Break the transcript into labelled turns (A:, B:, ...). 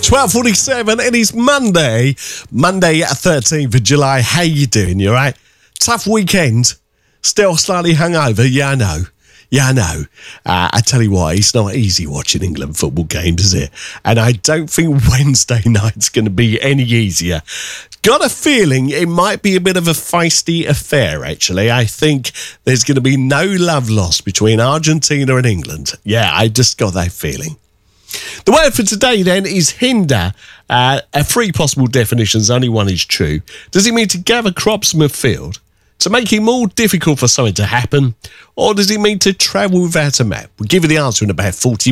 A: 12:47. It is Monday 13th of July. How you doing? You all right? Tough weekend. Still slightly hungover. Yeah, I know. I tell you what, it's not easy watching England football games, is it? And I don't think Wednesday night's going to be any easier. Got a feeling it might be a bit of a feisty affair, actually. I think there's going to be no love lost between Argentina and England. Yeah, I just got that feeling. The word for today, then, is hinder. Three possible definitions, only one is true. Does it mean to gather crops from a field? To make it more difficult for something to happen? Or does it mean to travel without a map? We'll give you the answer in about 40